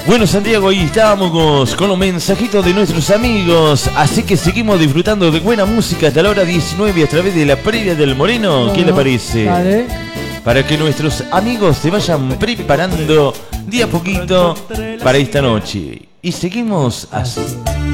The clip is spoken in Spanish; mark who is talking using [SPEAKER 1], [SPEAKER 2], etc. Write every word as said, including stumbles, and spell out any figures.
[SPEAKER 1] Bueno, Santiago, ahí estábamos con los mensajitos de nuestros amigos. Así que seguimos disfrutando de buena música hasta la hora diecinueve a través de la previa del Moreno. Bueno, ¿qué le parece?
[SPEAKER 2] Dale.
[SPEAKER 1] Para que nuestros amigos se vayan preparando de a poquito para esta noche. Y seguimos así.